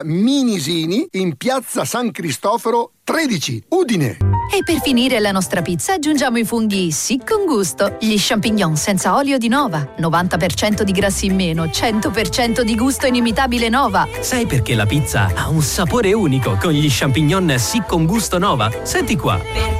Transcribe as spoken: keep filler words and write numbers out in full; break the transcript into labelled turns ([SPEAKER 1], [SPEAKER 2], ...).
[SPEAKER 1] Minisini in piazza San Cristoforo tredici, Udine.
[SPEAKER 2] E per finire la nostra pizza aggiungiamo i funghi sì con gusto. Gli champignon senza olio di Nova. novanta per cento di grassi in meno, cento per cento di gusto inimitabile Nova.
[SPEAKER 3] Sai perché la pizza ha un sapore unico con gli champignon sì con gusto Nova? Senti qua.